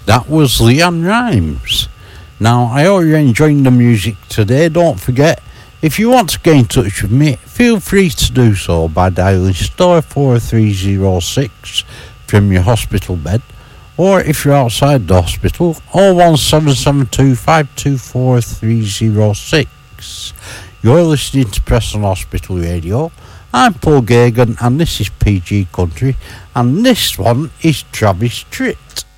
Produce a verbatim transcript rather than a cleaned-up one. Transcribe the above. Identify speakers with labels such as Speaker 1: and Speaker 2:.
Speaker 1: That was Leanne Rimes. Now, I hope you're enjoying the music today. Don't forget, if you want to get in touch with me, feel free to do so by dialing star four three zero six from your hospital bed, or if you're outside the hospital, oh one seven seven two five two four three zero six. You're listening to Preston Hospital Radio. I'm Paul Gagan, and this is P G Country, and this one is Travis Tritt.